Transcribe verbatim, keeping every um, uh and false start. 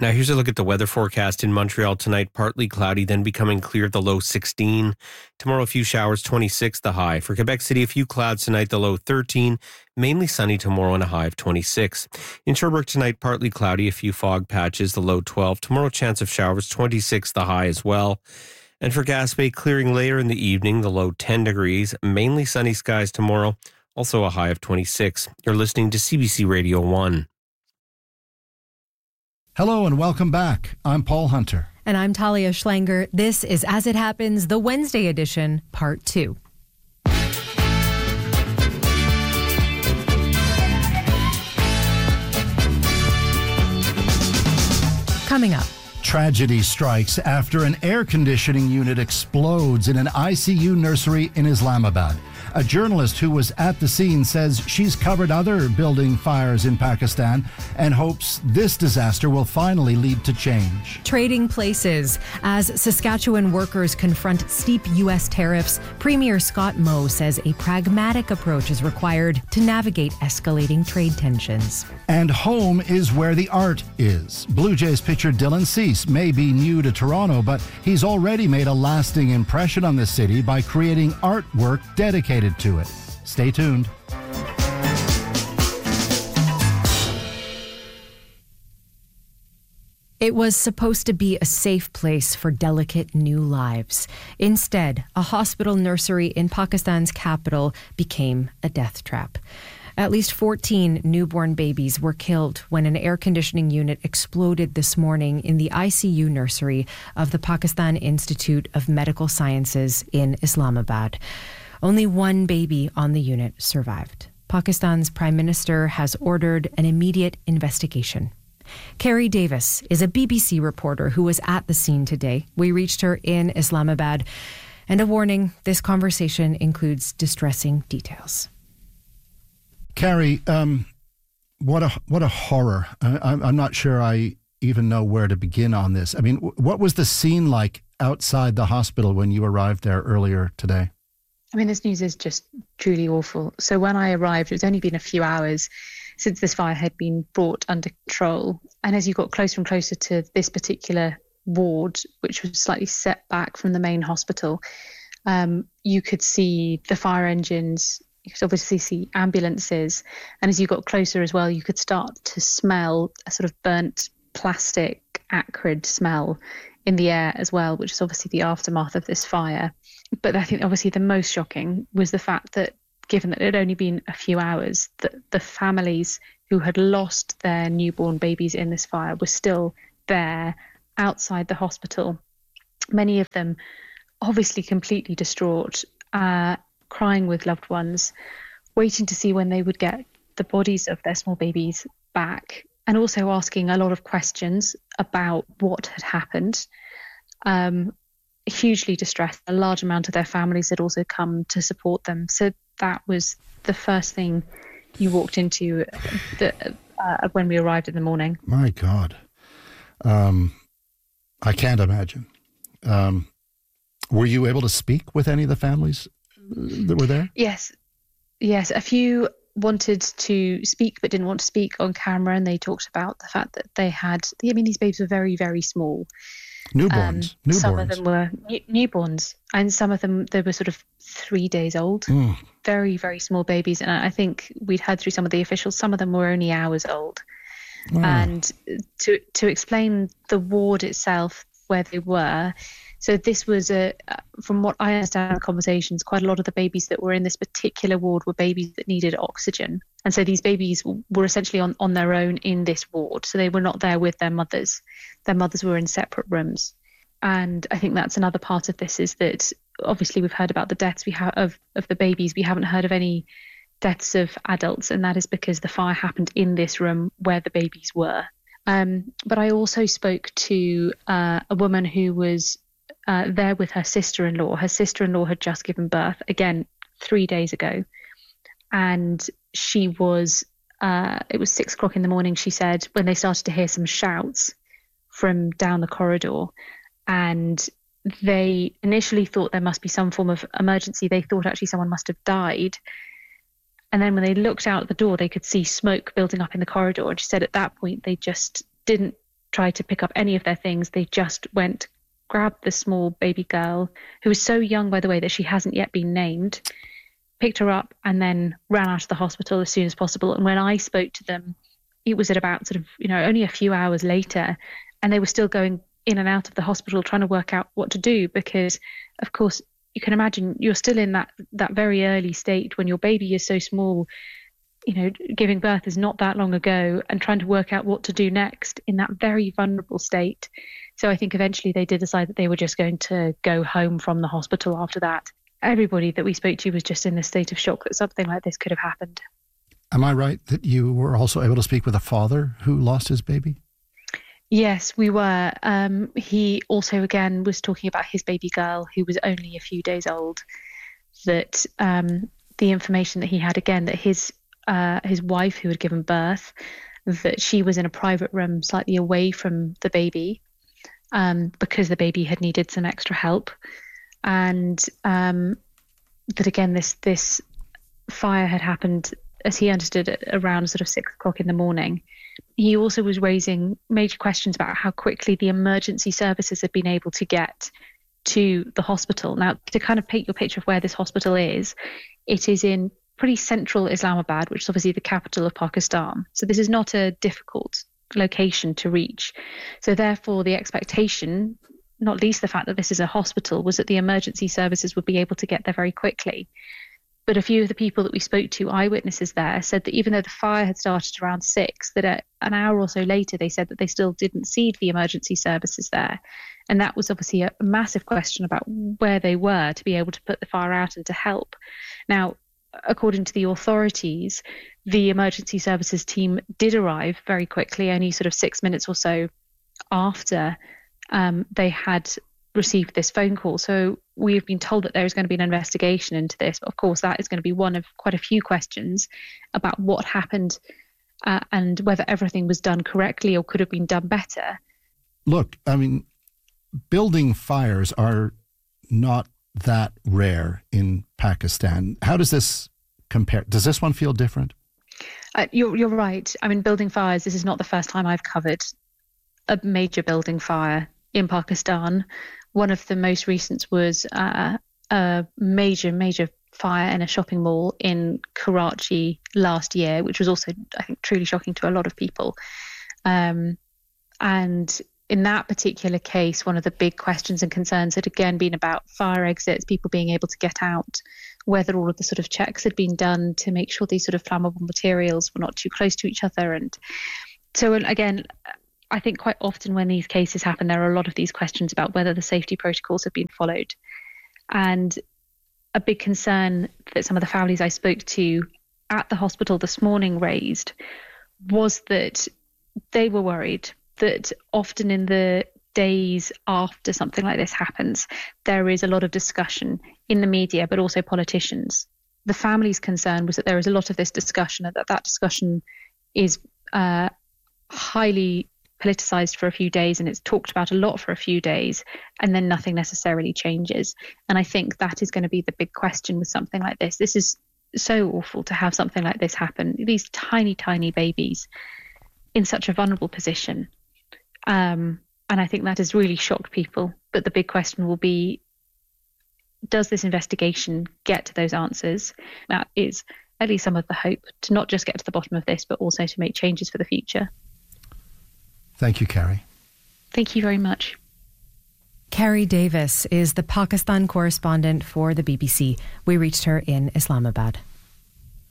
Now here's a look at the weather forecast in Montreal tonight. Partly cloudy, then becoming clear, the low sixteen. Tomorrow, a few showers, twenty-six, the high. For Quebec City, a few clouds tonight, the low thirteen. Mainly sunny tomorrow and a high of twenty-six. In Sherbrooke tonight, partly cloudy, a few fog patches, the low twelve. Tomorrow, chance of showers, twenty-six, the high as well. And for Gaspé, clearing later in the evening, the low ten degrees. Mainly sunny skies tomorrow, also a high of twenty-six. You're listening to C B C Radio one. Hello and welcome back. I'm Paul Hunter. And I'm Talia Schlanger. This is As It Happens, the Wednesday edition, part two. Coming up. Tragedy strikes after an air conditioning unit explodes in an I C U nursery in Islamabad. A journalist who was at the scene says she's covered other building fires in Pakistan and hopes this disaster will finally lead to change. Trading places. As Saskatchewan workers confront steep U S tariffs, Premier Scott Moe says a pragmatic approach is required to navigate escalating trade tensions. And home is where the art is. Blue Jays pitcher Dylan Cease may be new to Toronto, but he's already made a lasting impression on the city by creating artwork dedicated to it. Stay tuned. It was supposed to be a safe place for delicate new lives. Instead, a hospital nursery in Pakistan's capital became a death trap. At least fourteen newborn babies were killed when an air conditioning unit exploded this morning in the I C U nursery of the Pakistan Institute of Medical Sciences in Islamabad. Only one baby on the unit survived. Pakistan's Prime Minister has ordered an immediate investigation. Carrie Davis is a B B C reporter who was at the scene today. We reached her in Islamabad. And a warning, this conversation includes distressing details. Carrie, um, what a what a horror. I, I'm, I'm not sure I even know where to begin on this. I mean, what was the scene like outside the hospital when you arrived there earlier today? I mean, this news is just truly awful. So when I arrived, it's only been a few hours since this fire had been brought under control. And as you got closer and closer to this particular ward, which was slightly set back from the main hospital, um, you could see the fire engines, you could obviously see ambulances. And as you got closer as well, you could start to smell a sort of burnt plastic, acrid smell in the air as well, which is obviously the aftermath of this fire. But I think obviously the most shocking was the fact that, given that it had only been a few hours, that the families who had lost their newborn babies in this fire were still there outside the hospital. Many of them obviously completely distraught, uh, crying with loved ones, waiting to see when they would get the bodies of their small babies back, and also asking a lot of questions about what had happened. Um, hugely distressed. A large amount of their families had also come to support them. So that was the first thing you walked into the, uh, when we arrived in the morning. My God. Um, I can't imagine. Um, were you able to speak with any of the families that were there? Yes. Yes. A few wanted to speak but didn't want to speak on camera, and they talked about the fact that they had, I mean, these babies were very, very small. Newborns. Um, newborns. Some of them were new- newborns, and some of them, they were sort of three days old. Mm. Very, very small babies. And I think we'd heard through some of the officials, some of them were only hours old. Oh. And to to explain the ward itself, where they were, so this was, a, from what I understand in conversations, quite a lot of the babies that were in this particular ward were babies that needed oxygen. And so these babies were essentially on, on their own in this ward. So they were not there with their mothers. Their mothers were in separate rooms. And I think that's another part of this, is that obviously we've heard about the deaths we have of, of the babies. We haven't heard of any deaths of adults. And that is because the fire happened in this room where the babies were. Um, but I also spoke to uh, a woman who was uh, there with her sister-in-law. Her sister-in-law had just given birth, again, three days ago. And she was, uh, it was six o'clock in the morning, she said, when they started to hear some shouts from down the corridor. And they initially thought there must be some form of emergency. They thought actually someone must have died. And then when they looked out the door, they could see smoke building up in the corridor. And she said at that point, they just didn't tried to pick up any of their things. They just went, grabbed the small baby girl, who was so young, by the way, that she hasn't yet been named, picked her up and then ran out of the hospital as soon as possible. And when I spoke to them, it was at about sort of, you know, only a few hours later, and they were still going in and out of the hospital trying to work out what to do, because, of course, you can imagine you're still in that that very early state when your baby is so small. You know, giving birth is not that long ago, and trying to work out what to do next in that very vulnerable state. So I think eventually they did decide that they were just going to go home from the hospital after that. Everybody that we spoke to was just in a state of shock that something like this could have happened. Am I right that you were also able to speak with a father who lost his baby? Yes, we were. Um, he also, again, was talking about his baby girl, who was only a few days old, that um, the information that he had, again, that his uh, his wife, who had given birth, that she was in a private room slightly away from the baby um, because the baby had needed some extra help. And um, that, again, this this fire had happened, as he understood it, around sort of six o'clock in the morning. He also was raising major questions about how quickly the emergency services had been able to get to the hospital. Now, to kind of paint your picture of where this hospital is, it is in pretty central Islamabad, which is obviously the capital of Pakistan. So this is not a difficult location to reach. So therefore, the expectation, not least the fact that this is a hospital, was that the emergency services would be able to get there very quickly. But a few of the people that we spoke to, eyewitnesses there, said that even though the fire had started around six, that a, an hour or so later, they said that they still didn't see the emergency services there. And that was obviously a, a massive question about where they were to be able to put the fire out and to help. Now, according to the authorities, the emergency services team did arrive very quickly, only sort of six minutes or so after um, they had received this phone call. So we've been told that there is going to be an investigation into this. But of course, that is going to be one of quite a few questions about what happened uh, and whether everything was done correctly or could have been done better. Look, I mean, building fires are not that rare in Pakistan. How does this compare? Does this one feel different? Uh, you're, you're right. I mean, building fires, this is not the first time I've covered a major building fire in Pakistan. One of the most recent was uh, a major, major fire in a shopping mall in Karachi last year, which was also, I think, truly shocking to a lot of people. Um, and in that particular case, one of the big questions and concerns had again been about fire exits, people being able to get out, whether all of the sort of checks had been done to make sure these sort of flammable materials were not too close to each other. And so, again, I think quite often when these cases happen, there are a lot of these questions about whether the safety protocols have been followed. And a big concern that some of the families I spoke to at the hospital this morning raised was that they were worried that often in the days after something like this happens, there is a lot of discussion in the media, but also politicians. The family's concern was that there is a lot of this discussion, and that that discussion is uh, highly politicized for a few days, and it's talked about a lot for a few days, and then nothing necessarily changes. And I think that is going to be the big question with something like this. This is so awful to have something like this happen. These tiny, tiny babies in such a vulnerable position. Um, and I think that has really shocked people. But the big question will be, does this investigation get to those answers? That is at least some of the hope, to not just get to the bottom of this, but also to make changes for the future. Thank you, Carrie. Thank you very much. Carrie Davis is the Pakistan correspondent for the B B C. We reached her in Islamabad.